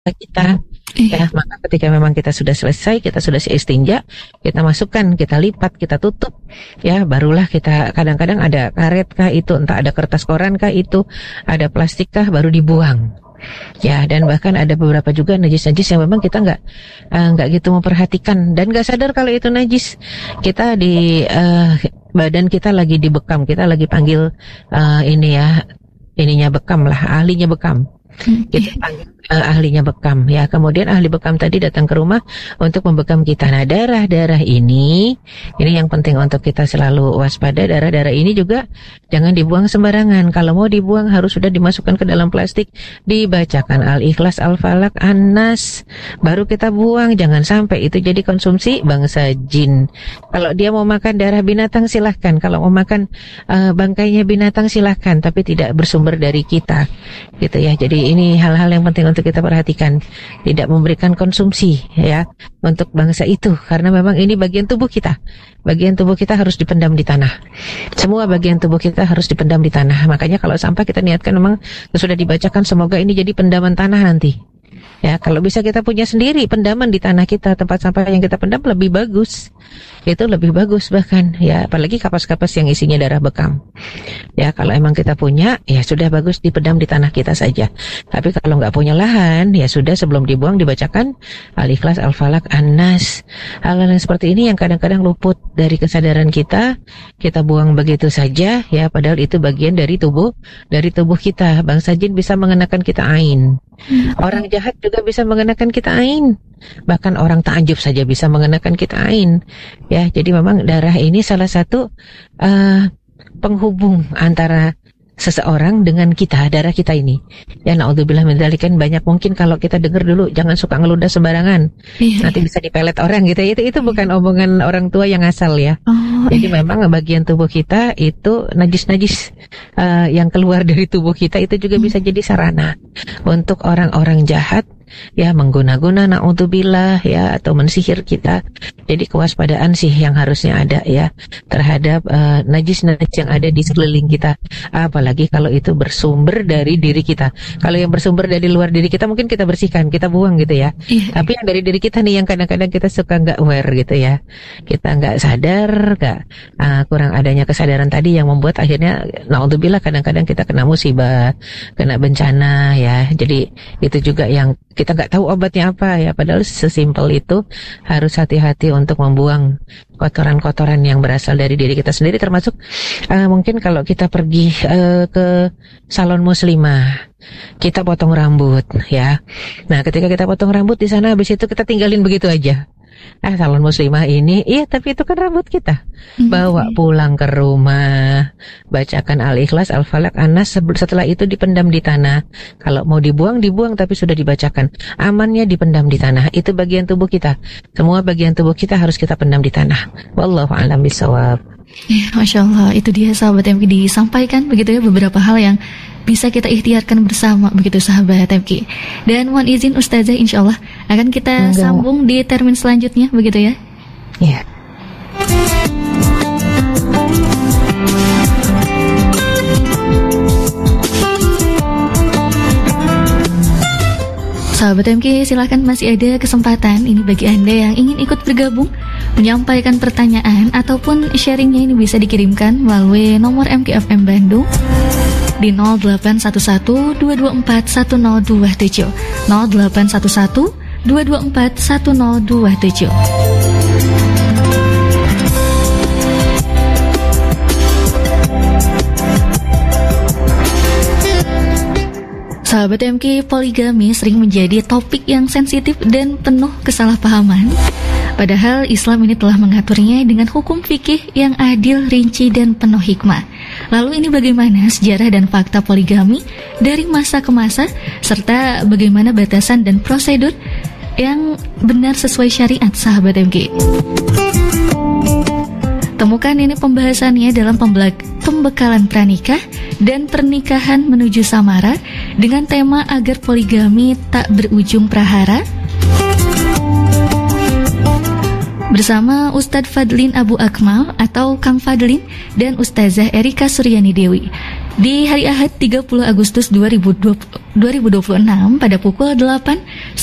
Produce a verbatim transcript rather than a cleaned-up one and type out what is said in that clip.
kita. Ya, maka ketika memang kita sudah selesai, kita sudah istinja, kita masukkan, kita lipat, kita tutup, ya, barulah kita, kadang-kadang ada karet kah itu, entah ada kertas koran kah itu, ada plastik kah, baru dibuang. Ya, dan bahkan ada beberapa juga najis-najis yang memang kita nggak uh, nggak gitu memperhatikan dan nggak sadar kalau itu najis. Kita di uh, badan kita lagi dibekam, kita lagi panggil uh, ini ya, ininya bekam lah, ahlinya bekam. Kita panggil uh, ahlinya bekam, ya. Kemudian ahli bekam tadi datang ke rumah untuk membekam kita. Nah, darah-darah ini, ini yang penting untuk kita selalu waspada. Darah-darah ini juga jangan dibuang sembarangan. Kalau mau dibuang harus sudah dimasukkan ke dalam plastik, dibacakan Al-Ikhlas, Al-Falaq, An-Nas, baru kita buang. Jangan sampai itu jadi konsumsi bangsa jin. Kalau dia mau makan darah binatang silahkan. Kalau mau makan uh, bangkainya binatang silahkan, tapi tidak bersumber dari kita, gitu ya. Jadi ini hal-hal yang penting untuk kita perhatikan, tidak memberikan konsumsi ya untuk bangsa itu, karena memang ini bagian tubuh kita. Bagian tubuh kita harus dipendam di tanah. Semua bagian tubuh kita harus dipendam di tanah. Makanya kalau sampah kita niatkan memang sudah dibacakan, semoga ini jadi pendaman tanah nanti. Ya, kalau bisa kita punya sendiri pendaman di tanah kita, tempat sampah yang kita pendam lebih bagus. Itu lebih bagus bahkan, ya, apalagi kapas-kapas yang isinya darah bekam. Ya, kalau emang kita punya, ya sudah bagus dipendam di tanah kita saja. Tapi kalau nggak punya lahan, ya sudah sebelum dibuang dibacakan Al-Ikhlas, Al-Falaq, An-Nas. Hal-hal yang seperti ini yang kadang-kadang luput dari kesadaran kita, kita buang begitu saja, ya, padahal itu bagian dari tubuh, dari tubuh kita. Bangsa jin bisa mengenakan kita ain. Orang jahat juga bisa mengenakan kita ain. Bahkan orang ta'ajub saja bisa mengenakan kita ain. Ya, jadi memang darah ini salah satu uh, penghubung antara seseorang dengan kita, darah kita ini. Ya, na'udzubillah min dzalik, kan banyak mungkin kalau kita dengar dulu jangan suka ngeludah sembarangan. Iya, nanti iya. bisa dipelet orang gitu. Itu itu bukan omongan orang tua yang asal ya. Oh, Jadi iya. memang bagian tubuh kita itu najis-najis uh, yang keluar dari tubuh kita itu juga hmm. bisa jadi sarana untuk orang-orang jahat ya mengguna-guna na'udzubillah ya atau mensihir kita. Jadi kewaspadaan sih yang harusnya ada ya terhadap uh, najis-najis yang ada di sekeliling kita. Apalagi kalau itu bersumber dari diri kita. Kalau yang bersumber dari luar diri kita mungkin kita bersihkan, kita buang gitu ya. Iya. Tapi yang dari diri kita nih yang kadang-kadang kita suka nggak aware gitu ya. Kita nggak sadar, nggak uh, kurang adanya kesadaran tadi yang membuat akhirnya na'udzubillah kadang-kadang kita kena musibah, kena bencana ya. Jadi itu juga yang kita nggak tahu obatnya apa ya, padahal sesimpel itu harus hati-hati untuk membuang kotoran-kotoran yang berasal dari diri kita sendiri, termasuk uh, mungkin kalau kita pergi uh, ke salon muslimah, kita potong rambut ya. Nah, ketika kita potong rambut di sana, habis itu kita tinggalin begitu aja. Ah, salon muslimah ini, iya tapi itu kan rambut kita. Bawa pulang ke rumah, bacakan Al-Ikhlas, Al-Falaq, An-Nas, setelah itu dipendam di tanah. Kalau mau dibuang, dibuang tapi sudah dibacakan. Amannya dipendam di tanah. Itu bagian tubuh kita. Semua bagian tubuh kita harus kita pendam di tanah. Wallahu a'lam bishawab. Ya, Masya Allah, itu dia sahabat M K disampaikan begitu ya beberapa hal yang bisa kita ikhtiarkan bersama begitu sahabat M K. Dan mohon izin Ustazah, insya Allah akan kita Enggak. sambung di termin selanjutnya begitu ya. Iya. Sahabat M K, silahkan masih ada kesempatan ini bagi Anda yang ingin ikut bergabung, menyampaikan pertanyaan ataupun sharingnya ini bisa dikirimkan melalui nomor M K F M Bandung di nol delapan satu satu dua dua empat satu nol dua tujuh nol delapan satu satu dua dua empat satu nol dua tujuh. Sahabat M K, poligami sering menjadi topik yang sensitif dan penuh kesalahpahaman. Padahal Islam ini telah mengaturnya dengan hukum fikih yang adil, rinci, dan penuh hikmah. Lalu ini bagaimana sejarah dan fakta poligami dari masa ke masa, serta bagaimana batasan dan prosedur yang benar sesuai syariat, sahabat M K? Temukan ini pembahasannya dalam pembekalan pranikah dan pernikahan menuju samara dengan tema agar poligami tak berujung prahara bersama Ustadz Fadlin Abu Akmal atau Kang Fadlin dan Ustazah Erika Suryani Dewi. Di hari Ahad tiga puluh Agustus dua ribu dua puluh enam pada pukul delapan